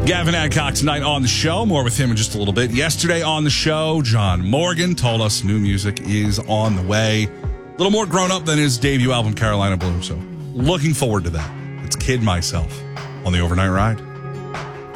Gavin Adcock tonight on the show. More with him in just a little bit. Yesterday on the show, John Morgan told us new music is on the way. A little more grown up than his debut album, Carolina Blue. So looking forward to that. It's Kid Myself on the Overnight Ride.